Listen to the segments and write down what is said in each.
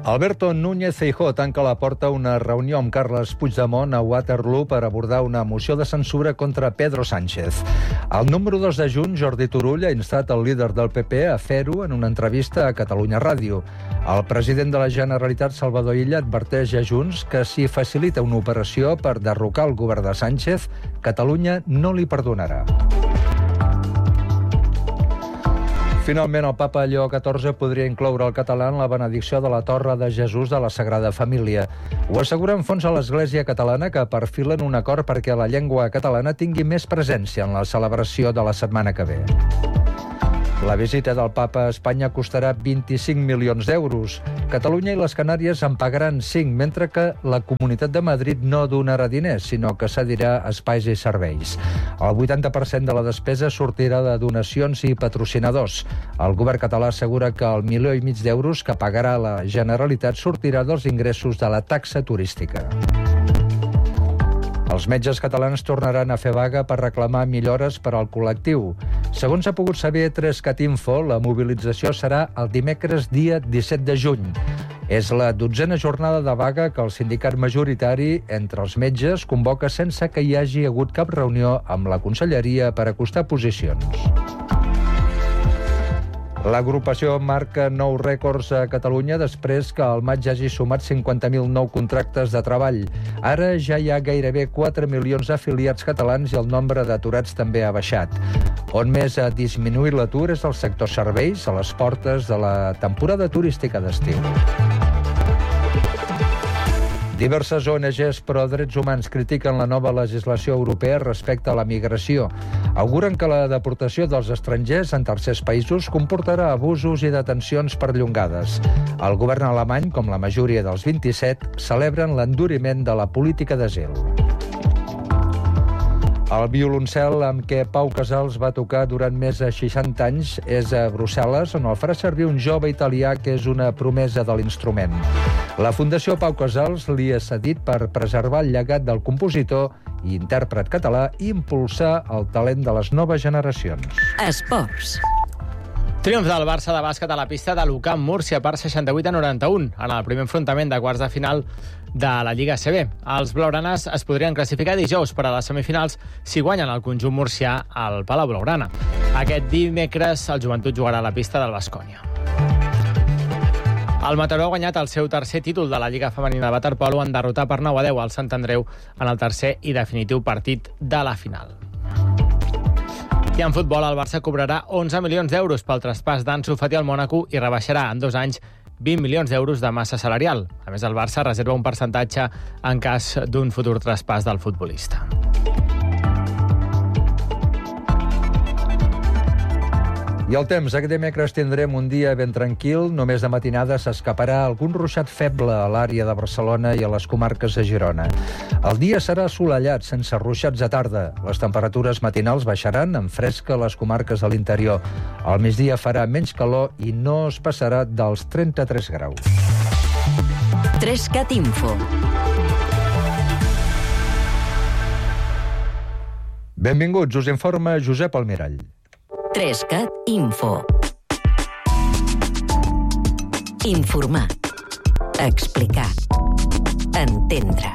Alberto Núñez Feijóo tanca la porta a una reunió amb Carles Puigdemont a Waterloo per abordar una moció de censura contra Pedro Sánchez. El número 2 de Junts, Jordi Turull, ha instat el líder del PP a fer-ho en una entrevista a Catalunya Ràdio. El president de la Generalitat, Salvador Illa, adverteix a Junts que si facilita una operació per derrocar el govern de Sánchez, Catalunya no li perdonarà. Finalment, el papa Lleó XIV podria incloure el català en la benedicció de la Torre de Jesús de la Sagrada Família. Ho asseguren fonts a l'Església catalana, que perfilen un acord perquè la llengua catalana tingui més presència en la celebració de la setmana que ve. La visita del papa a Espanya costarà 25 milions d'euros. Catalunya i les Canàries en pagaran 5, mentre que la Comunitat de Madrid no donarà diners, sinó que cedirà espais i serveis. El 80% de la despesa sortirà de donacions i patrocinadors. El govern català assegura que el 1,5 milió d'euros que pagarà la Generalitat sortirà dels ingressos de la taxa turística. Els metges catalans tornaran a fer vaga per reclamar millores per al col·lectiu. Segons ha pogut saber 3CatInfo, la mobilització serà el dimecres dia 17 de juny. És la 12a jornada de vaga que el sindicat majoritari entre els metges convoca sense que hi hagi hagut cap reunió amb la conselleria per acostar posicions. L'agrupació marca nous rècords a Catalunya després que al maig hagi sumat 50.000 nous contractes de treball. Ara ja hi ha gairebé 4 milions d'afiliats catalans i el nombre d'aturats també ha baixat. On més ha disminuït l'atur és el sector serveis, a les portes de la temporada turística d'estiu. Diverses ONGs pro drets humans critiquen la nova legislació europea respecte a la migració. Auguren que la deportació dels estrangers en tercers països comportarà abusos i detencions perllongades. El govern alemany, com la majoria dels 27, celebren l'enduriment de la política d'asil. El violoncel amb què Pau Casals va tocar durant més de 60 anys és a Brussel·les, on el farà servir un jove italià que és una promesa de l'instrument. La Fundació Pau Casals li ha cedit per preservar el llegat del compositor i intèrpret català i impulsar el talent de les noves generacions. Esports. Triomf del Barça de bàsquet a la pista de l'UCAM Múrcia per 68-91 en el primer enfrontament de quarts de final de la Lliga ACB. Els blaugranes es podrien classificar dijous per a les semifinals si guanyen el conjunt murcià al Palau Blaugrana. Aquest dimecres el Joventut jugarà a la pista del Baskonia. El Mataró ha guanyat el seu tercer títol de la Lliga Femenina de Waterpolo en derrotar per 9-10 al Sant Andreu en el tercer i definitiu partit de la final. I en futbol, el Barça cobrarà 11 milions d'euros pel traspàs d'Ansu Fati al Mònaco i rebaixarà en 2 anys 20 milions d'euros de massa salarial. A més, el Barça reserva un percentatge en cas d'un futur traspàs del futbolista. I el temps, aquest dimecres tindrem un dia ben tranquil, només de matinada s'escaparà algun ruixat feble a l'àrea de Barcelona i a les comarques de Girona. El dia serà assolellat, sense ruixats de tarda. Les temperatures matinals baixaran amb fresca a les comarques de l'interior. Al migdia farà menys calor i no es passarà dels 33 graus. 3CatInfo. Benvinguts, us informa Josep Almirall. 3CatInfo. Informar. Explicar. Entendre.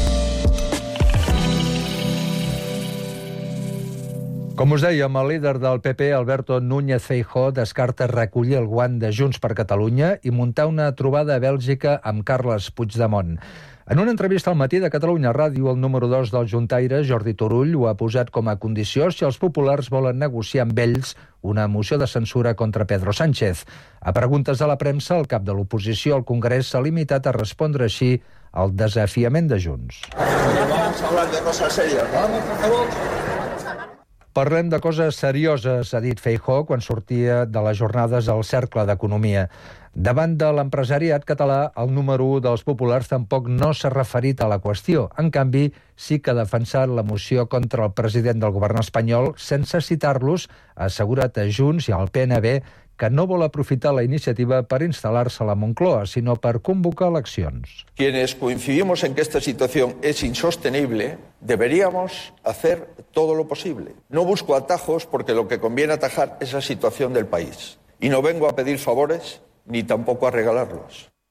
Com us dèiem, el líder del PP, Alberto Núñez Feijóo, descarta recollir el guant de Junts per Catalunya i muntar una trobada a Bèlgica amb Carles Puigdemont. En una entrevista al matí de Catalunya Ràdio, el número 2 del Juntaire, Jordi Turull, ho ha posat com a condició si els populars volen negociar amb ells una moció de censura contra Pedro Sánchez. A preguntes de la premsa, el cap de l'oposició al Congrés s'ha limitat a respondre així al desafiament de Junts. Vamos a hablar de cosas serias, ¿no? Por favor. Parlem de coses serioses, ha dit Feijóo quan sortia de les jornades al Cercle d'Economia. Davant de l'empresariat català, el número 1 dels populars tampoc no s'ha referit a la qüestió. En canvi, sí que ha defensat la moció contra el president del govern espanyol sense citar-los, ha assegurat a Junts i al PNB que no vol aprofitar la iniciativa per instal·lar-se a la Moncloa, sinó per convocar eleccions. Quienes coincidimos en que esta situación es insostenible, deberíamos hacer todo lo posible. No busco atajos porque lo que conviene atajar es la situación del país. Y no vengo a pedir favores ni tampoco a regalarlos.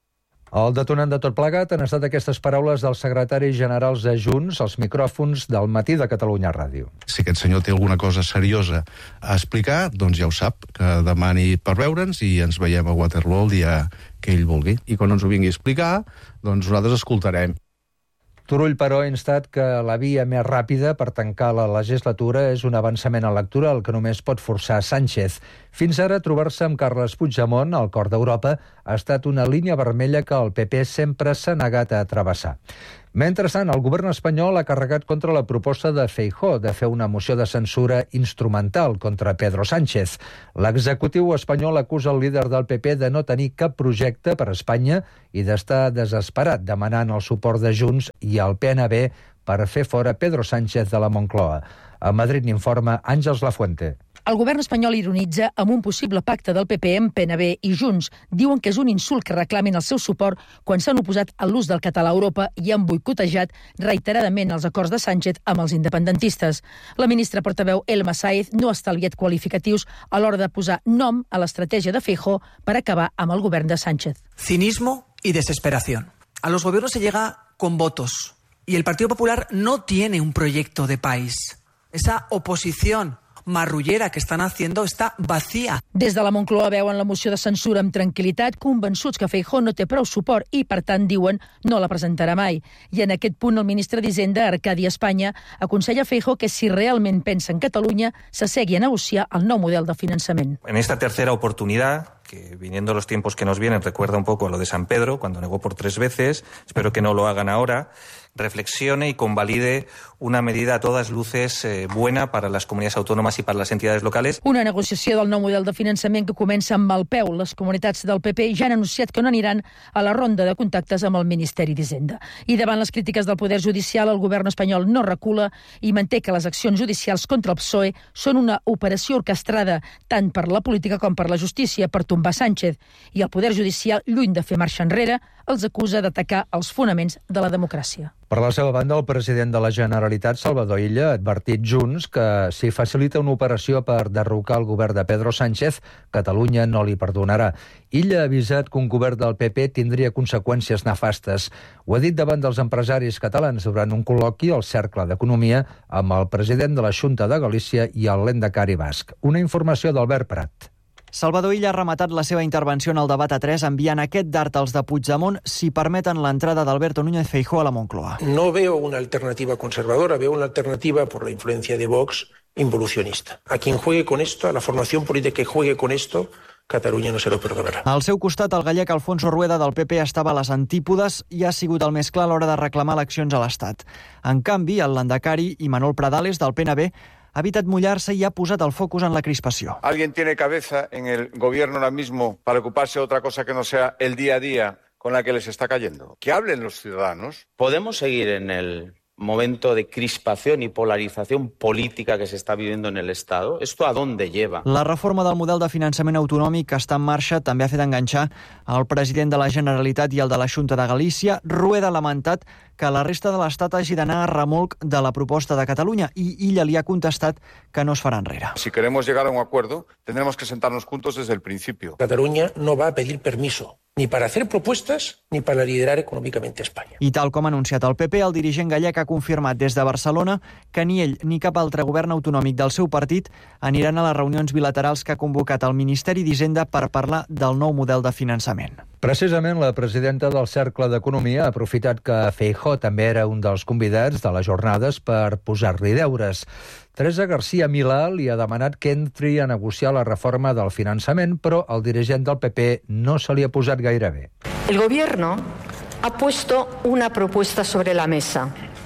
El detonant de tot plegat han estat aquestes paraules dels secretaris generals de Junts als micròfons del Matí de Catalunya Ràdio. Si aquest senyor té alguna cosa seriosa a explicar, doncs ja ho sap, que demani per veure'ns i ens veiem a Waterloo el dia que ell vulgui. I quan ens ho vingui a explicar, doncs nosaltres escoltarem. Turull, però, ha instat que la via més ràpida per tancar la legislatura és un avançament electoral que només pot forçar Sánchez. Fins ara, trobar-se amb Carles Puigdemont, al cor d'Europa, ha estat una línia vermella que el PP sempre s'ha negat a travessar. Mentrestant, el govern espanyol ha carregat contra la proposta de Feijóo de fer una moció de censura instrumental contra Pedro Sánchez. L'executiu espanyol acusa el líder del PP de no tenir cap projecte per a Espanya i d'estar desesperat demanant el suport de Junts i el PNB per fer fora Pedro Sánchez de la Moncloa. A Madrid n'informa Àngels Lafuente. El govern espanyol ironitza amb un possible pacte del PP amb PNB i Junts. Diuen que és un insult que reclamin el seu suport quan s'han oposat a l'ús del català a Europa i han boicotejat reiteradament els acords de Sánchez amb els independentistes. La ministra portaveu Elma Sáez no ha estalviat qualificatius a l'hora de posar nom a l'estratègia de Feijóo per acabar amb el govern de Sánchez. Cinismo y desesperación. A los gobiernos se llega con votos y el Partido Popular no tiene un proyecto de país. Esa oposición marrullera que estan haciendo està vacía. Des de la Moncloa veuen la moció de censura amb tranquil·litat, convençuts que Feijóo no té prou suport i, per tant, diuen, no la presentarà mai. I en aquest punt el ministre d'Hisenda, Arcadi Espanya, aconsella a Feijóo que si realment pensa en Catalunya, s'assegui a negociar el nou model de finançament. En esta tercera oportunidad, que viniendo los tiempos que nos vienen recuerda un poco a lo de San Pedro, cuando negó por 3 veces, espero que no lo hagan ahora, reflexione y convalide una medida a todas luces buena para las comunidades autónomas y para las entidades locales. Una negociació del nou model de finançament que comença amb el peu. Les comunitats del PP ja han anunciat que no aniran a la ronda de contactes amb el Ministeri d'Hisenda. I davant les crítiques del Poder Judicial, el govern espanyol no recula i manté que les accions judicials contra el PSOE són una operació orquestrada tant per la política com per la justícia per tombar Sánchez. I el Poder Judicial, lluny de fer marxa enrere, els acusa d'atacar els fonaments de la democràcia. Per la seva banda, el president de la Generalitat, Salvador Illa, ha advertit Junts que si facilita una operació per derrocar el govern de Pedro Sánchez, Catalunya no li perdonarà. Illa ha avisat que un govern del PP tindria conseqüències nefastes. Ho ha dit davant dels empresaris catalans durant un col·loqui al Cercle d'Economia amb el president de la Xunta de Galícia i el Lehendakari basc. Una informació d'Albert Prat. Salvador Illa ha rematat la seva intervenció en el debat a 3 enviant aquest dart als de Puigdemont si permeten l'entrada d'Alberto Núñez Feijóo a la Moncloa. No veo una alternativa conservadora, veo una alternativa por la influencia de Vox involucionista. A quien juegue con esto, a la formación política que juegue con esto, Catalunya no se lo perdonarà. Al seu costat, el gallec Alfonso Rueda del PP estava a les antípodes i ha sigut el més clar a l'hora de reclamar eleccions a l'Estat. En canvi, el Lehendakari i Manuel Pradales del PNB ha evitat mullar-se i ha posat el focus en la crispació. ¿Alguien tiene cabeza en el gobierno ahora mismo para ocuparse de otra cosa que no sea el día a día con la que les está cayendo? Que hablen los ciudadanos. ¿Podemos seguir en el momento de crispación y polarización política que se está viviendo en el Estado? ¿Esto a dónde lleva? La reforma del model de finançament autonòmic que està en marxa també ha fet enganxar el president de la Generalitat i el de la Xunta de Galícia. Rueda ha lamentat que la resta de l'Estat hagi d'anar a remolc de la proposta de Catalunya i Illa li ha contestat que no es farà enrere. Si queremos llegar a un acuerdo, tendremos que sentarnos juntos desde el principio. Catalunya no va a pedir permiso ni para hacer propuestas ni para liderar econòmicament Espanya. I tal com ha anunciat el PP, el dirigent gallec ha confirmat des de Barcelona que ni ell ni cap altre govern autonòmic del seu partit aniran a les reunions bilaterals que ha convocat el Ministeri d'Hisenda per parlar del nou model de finançament. Precisament la presidenta del Cercle d'Economia ha aprofitat que Feijóo també era un dels convidats de les jornades per posar-li deures. Teresa García Milà li ha demanat que entri a negociar la reforma del finançament, però el dirigent del PP no se li ha posat gaire bé. El gobierno ha puesto una propuesta sobre la mesa.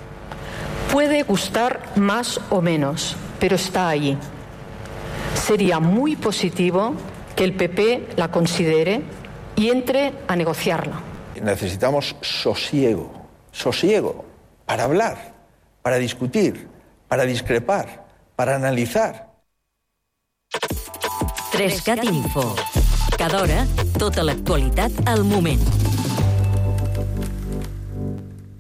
Puede gustar más o menos, pero está ahí. Sería muy positivo que el PP la considere y entre a negociarla. Necesitamos sosiego para hablar, para discutir, para discrepar, para analitzar. 3CAT Info. Cada hora, tota l'actualitat al moment.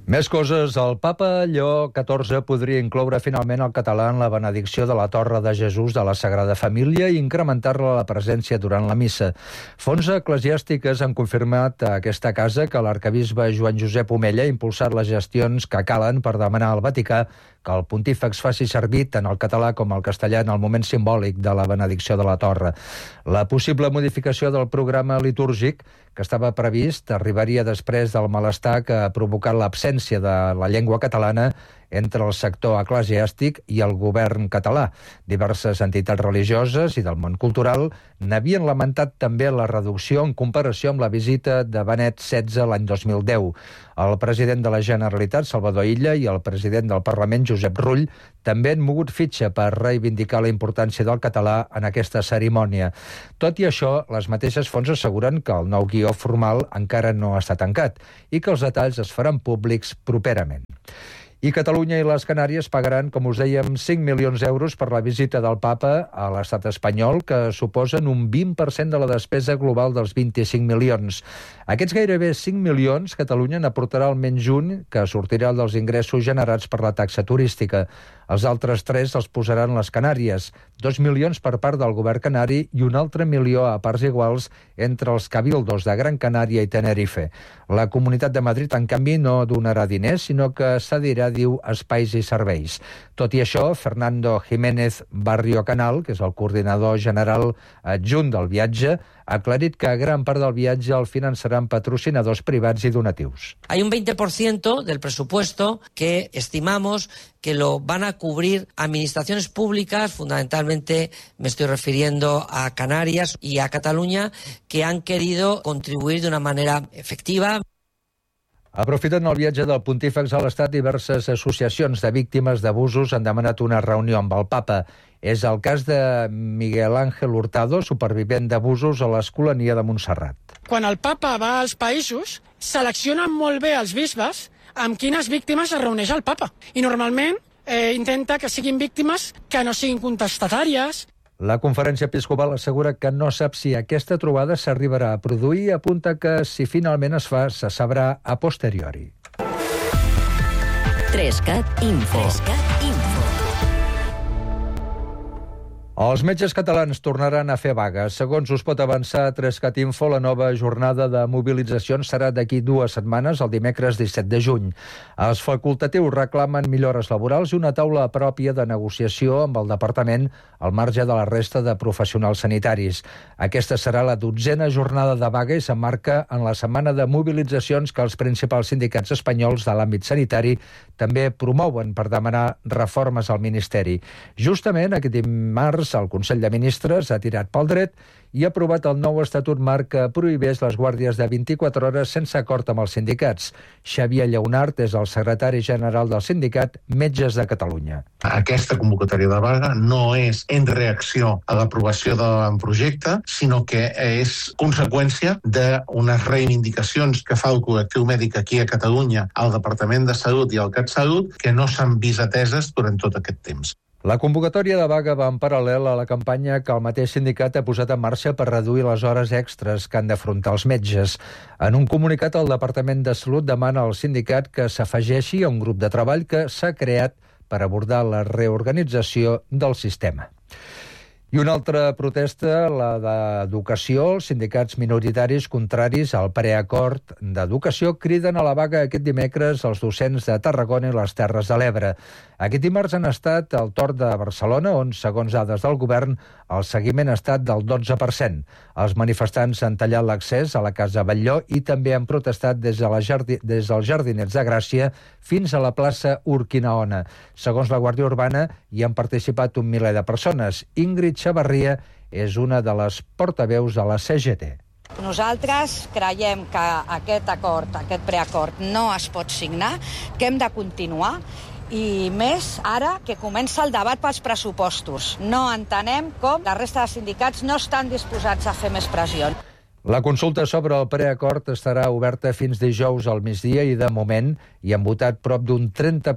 Més coses. El papa Lleó XIV podria incloure finalment el català en la benedicció de la Torre de Jesús de la Sagrada Família i incrementar-la la presència durant la missa. Fonts eclesiàstiques han confirmat a aquesta casa que l'arcabisbe Joan Josep Omella ha impulsat les gestions que calen per demanar al Vaticà que el pontífex faci servir tant el català com el castellà en el moment simbòlic de la benedicció de la Torre. La possible modificació del programa litúrgic que estava previst arribaria després del malestar que ha provocat l'absència de la llengua catalana entre el sector eclesiàstic i el govern català. Diverses entitats religioses i del món cultural n'havien lamentat també la reducció en comparació amb la visita de Benet XVI l'any 2010. El president de la Generalitat, Salvador Illa, i el president del Parlament, Josep Rull, també han mogut fitxa per reivindicar la importància del català en aquesta cerimònia. Tot i això, les mateixes fonts asseguren que el nou guió formal encara no està tancat i que els detalls es faran públics properament. I Catalunya i les Canàries pagaran, com us dèiem, 5 milions d'euros per la visita del papa a l'estat espanyol, que suposen un 20% de la despesa global dels 25 milions. Aquests gairebé 5 milions, Catalunya n'aportarà almenys un, que sortirà dels ingressos generats per la taxa turística. Els altres 3 els posaran les Canàries, 2 milions per part del govern canari i un altre milió a parts iguals entre els cabildos de Gran Canària i Tenerife. La Comunitat de Madrid, en canvi, no donarà diners, sinó que cedirà, diu, espais i serveis. Tot i això, Fernando Jiménez Barrio Canal, que és el coordinador general adjunt del viatge, ha aclarit que gran part del viatge el finançaran patrocinadors privats i donatius. Hay un 20% del presupuesto que estimamos que lo van a cubrir administraciones públicas, fundamentalmente me estoy refiriendo a Canarias y a Cataluña, que han querido contribuir de una manera efectiva. Aprofitant el viatge del pontífex a l'Estat, diverses associacions de víctimes d'abusos han demanat una reunió amb el papa. És el cas de Miguel Ángel Hurtado, supervivent d'abusos a l'Escolania de Montserrat. Quan el papa va als països, seleccionen molt bé els bisbes amb quines víctimes es reuneix el papa. I normalment intenta que siguin víctimes que no siguin contestatàries. La Conferència Episcopal assegura que no sap si aquesta trobada s'arribarà a produir i apunta que, si finalment es fa, se sabrà a posteriori. 3CAT Info. Els metges catalans tornaran a fer vaga. Segons us pot avançar 3CAT Info, la nova jornada de mobilitzacions serà d'aquí 2 setmanes, el dimecres 17 de juny. Els facultatius reclamen millores laborals i una taula pròpia de negociació amb el departament al marge de la resta de professionals sanitaris. Aquesta serà la 12a jornada de vaga i s'emmarca en la setmana de mobilitzacions que els principals sindicats espanyols de l'àmbit sanitari també promouen per demanar reformes al Ministeri. Justament aquest dimarts el Consell de Ministres ha tirat pel dret i ha aprovat el nou estatut marc que prohibeix les guàrdies de 24 hores sense acord amb els sindicats. Xavier Lleonart és el secretari general del sindicat Metges de Catalunya. Aquesta convocatòria de vaga no és en reacció a l'aprovació de l'avantprojecte, sinó que és conseqüència d'unes reivindicacions que fa el col·lectiu mèdic aquí a Catalunya, al Departament de Salut i al CatSalut, que no s'han vist ateses durant tot aquest temps. La convocatòria de vaga va en paral·lel a la campanya que el mateix sindicat ha posat en marxa per reduir les hores extres que han d'afrontar els metges. En un comunicat, el Departament de Salut demana al sindicat que s'afegeixi a un grup de treball que s'ha creat per abordar la reorganització del sistema. I una altra protesta, la d'educació. Els sindicats minoritaris contraris al preacord d'educació criden a la vaga aquest dimecres els docents de Tarragona i les Terres de l'Ebre. Aquest dimarts han estat al torn de Barcelona, on, segons dades del govern, el seguiment ha estat del 12%. Els manifestants han tallat l'accés a la Casa Batlló i també han protestat des dels Jardinets de Gràcia fins a la plaça Urquinaona. Segons la Guàrdia Urbana, hi han participat 1 miler de persones. Ingrid Xavarria és una de les portaveus de la CGT. Nosaltres creiem que aquest acord, aquest preacord, no es pot signar, que hem de continuar, i més ara que comença el debat pels pressupostos. No entenem com la resta de sindicats no estan disposats a fer més pressió. La consulta sobre el preacord estarà oberta fins dijous al migdia i, de moment, hi han votat prop d'un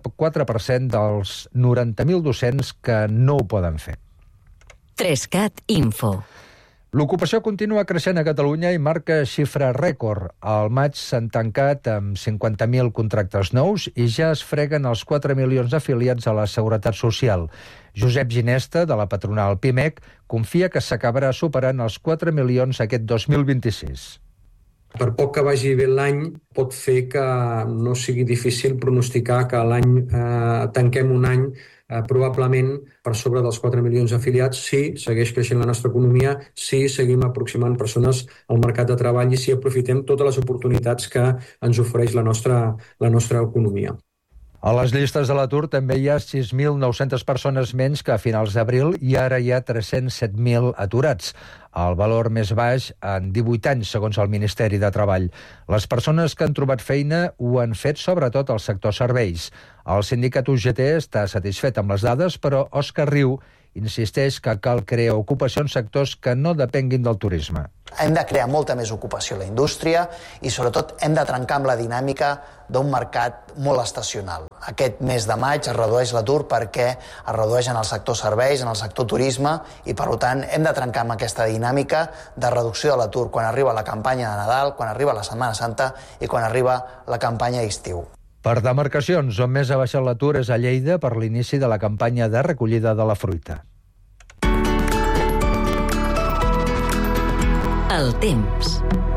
34% dels 90.000 docents que no ho poden fer. 3CAT Info. L'ocupació continua creixent a Catalunya i marca xifra rècord. Al maig s'han tancat amb 50.000 contractes nous i ja es freguen els 4 milions afiliats a la Seguretat Social. Josep Ginesta, de la patronal PIMEC, confia que s'acabarà superant els 4 milions aquest 2026. Per poc que vagi bé l'any, pot fer que no sigui difícil pronosticar que l'any tanquem un any probablement per sobre dels 4 milions afiliats, si segueix creixent la nostra economia, si seguim aproximant persones al mercat de treball i si aprofitem totes les oportunitats que ens ofereix la nostra economia. A les llistes de l'atur també hi ha 6.900 persones menys que a finals d'abril i ara hi ha 307.000 aturats, el valor més baix en 18 anys, segons el Ministeri de Treball. Les persones que han trobat feina ho han fet sobretot al sector serveis. El sindicat UGT està satisfet amb les dades, però Òscar Riu insisteix que cal crear ocupació en sectors que no depenguin del turisme. Hem de crear molta més ocupació a la indústria i, sobretot, hem de trencar amb la dinàmica d'un mercat molt estacional. Aquest mes de maig es redueix l'atur perquè es redueix en el sector serveis, en el sector turisme i, per tant, hem de trencar amb aquesta dinàmica de reducció de l'atur quan arriba la campanya de Nadal, quan arriba la Setmana Santa i quan arriba la campanya d'estiu. Per demarcacions, on més ha baixat l'atur és a Lleida per l'inici de la campanya de recollida de la fruita. El temps.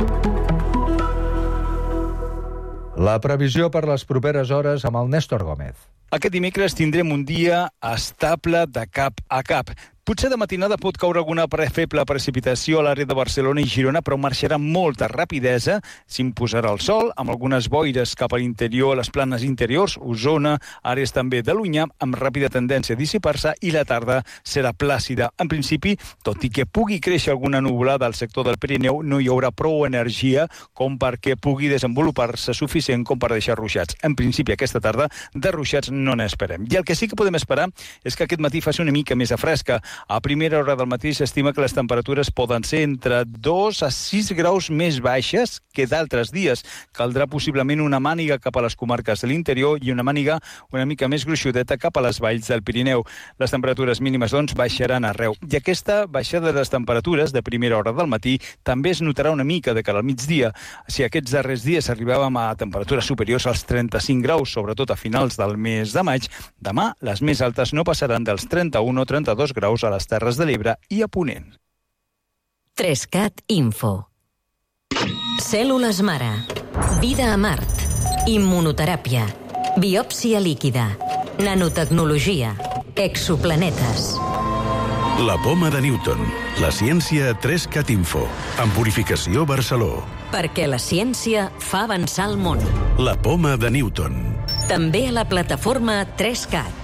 La previsió per les properes hores amb el Néstor Gómez. Aquest dimecres tindrem un dia estable de cap a cap. Potser de matinada pot caure alguna feble precipitació a l'àrea de Barcelona i Girona, però marxarà amb molta rapidesa, s'imposarà el sol, amb algunes boires cap a l'interior, a les planes interiors, Osona, àrees també de l'Onyar, amb ràpida tendència a dissipar-se, i la tarda serà plàcida. En principi, tot i que pugui créixer alguna nuvolada al sector del Pirineu, no hi haurà prou energia com perquè pugui desenvolupar-se suficient com per deixar ruixats. En principi, aquesta tarda, de ruixats no n'esperem. I el que sí que podem esperar és que aquest matí faci una mica més de fresca. A primera hora del matí s'estima que les temperatures poden ser entre 2 a 6 graus més baixes que d'altres dies. Caldrà possiblement una màniga cap a les comarques de l'interior i una màniga una mica més gruixudeta cap a les valls del Pirineu. Les temperatures mínimes, doncs, baixaran arreu. I aquesta baixada de les temperatures de primera hora del matí també es notarà una mica de cara al migdia. Si aquests darrers dies arribàvem a temperatures superiors als 35 graus, sobretot a finals del mes de maig, demà les més altes no passaran dels 31 o 32 graus a les Terres de l'Ebre i a Ponent. 3CAT Info. Cèl·lules mare. Vida a Mart. Immunoteràpia. Biòpsia líquida. Nanotecnologia. Exoplanetes. La poma de Newton. La ciència a 3CAT Info. Amb Purificació Barceló. Perquè la ciència fa avançar el món. La poma de Newton. També a la plataforma 3CAT.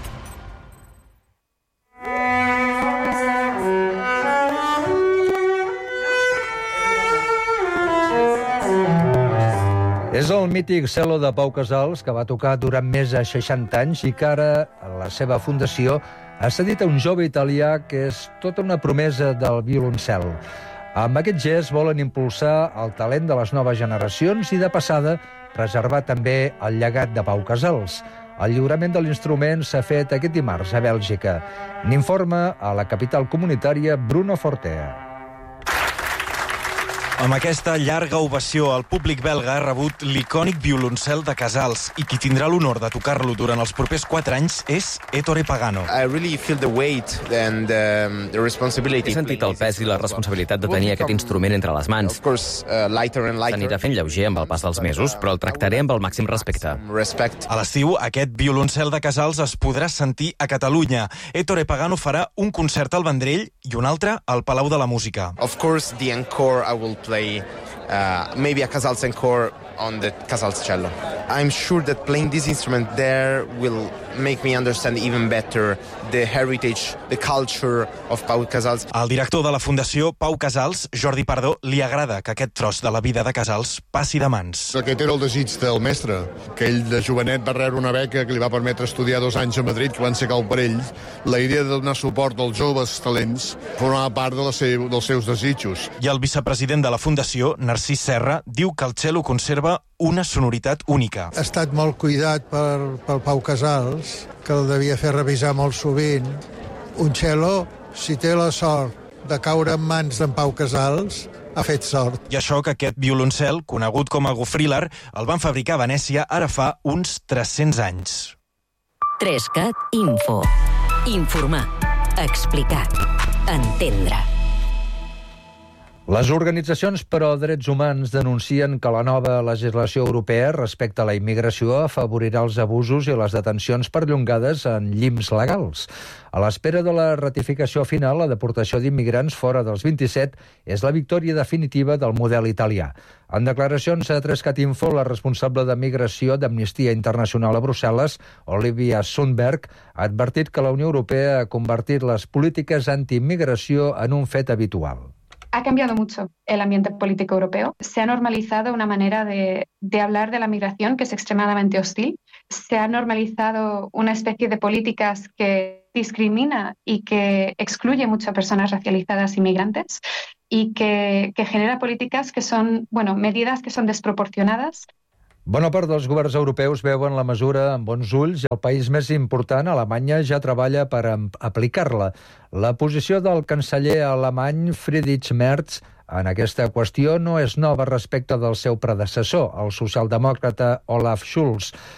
És el mític cello de Pau Casals, que va tocar durant més de 60 anys i que ara la seva fundació ha cedit a un jove italià que és tota una promesa del violoncel. Amb aquest gest volen impulsar el talent de les noves generacions i, de passada, preservar també el llegat de Pau Casals. El lliurament de l'instrument s'ha fet aquest dimarts a Bèlgica. N'informa a la capital comunitària Bruno Fortea. Amb aquesta llarga ovació, el públic belga ha rebut l'icònic violoncel de Casals i qui tindrà l'honor de tocar-lo durant els propers 4 anys és Ettore Pagano. He sentit el pes i la responsabilitat de tenir aquest instrument entre les mans. S'anirà fent lleuger amb el pas dels mesos, però el tractaré amb el màxim respecte. A l'estiu, aquest violoncel de Casals es podrà sentir a Catalunya. Ettore Pagano farà un concert al Vendrell i un altre al Palau de la Música. Of course, the encore I will play maybe a Casals encore on the Casals cello. I'm sure that playing this instrument there will make me understand even better the heritage, the culture of Pau Casals. Al director de la Fundació Pau Casals, Jordi Pardó, li agrada que aquest tros de la vida de Casals passi de mans. Aquest era el desig del mestre, que ell de jovenet va rebre una beca que li va permetre estudiar 2 anys a Madrid, que van ser cal per ell. La idea de donar suport als joves talents formava part dels seus desitjos. I el vicepresident de la Fundació, Narcís Serra, diu que el cello conserva una sonoritat única. Ha estat molt cuidat pel Pau Casals, que el devia fer revisar molt sovint. Un cello, si té la sort de caure en mans d'en Pau Casals ha fet sort. I això que aquest violoncel, conegut com a Gofrilar, el van fabricar a Venècia ara fa uns 300 anys. 3CAT Info. Informar. Explicar. Entendre. Les organitzacions pro drets humans denuncien que la nova legislació europea respecte a la immigració afavorirà els abusos i les detencions perllongades en llims legals. A l'espera de la ratificació final, la deportació d'immigrants fora dels 27 és la victòria definitiva del model italià. En declaracions a 3CAT Info, la responsable de migració d'Amnistia Internacional a Brussel·les, Olivia Sundberg, ha advertit que la Unió Europea ha convertit les polítiques antiimmigració en un fet habitual. Ha cambiado mucho el ambiente político europeo. Se ha normalizado una manera de hablar de la migración que es extremadamente hostil. Se ha normalizado una especie de políticas que discrimina y que excluye mucho a personas racializadas y migrantes y que genera políticas que son, medidas que son desproporcionadas. Bona part dels governs europeus veuen la mesura amb bons ulls i el país més important, Alemanya, ja treballa per aplicar-la. La posició del canceller alemany Friedrich Merz en aquesta qüestió no és nova respecte del seu predecessor, el socialdemòcrata Olaf Scholz.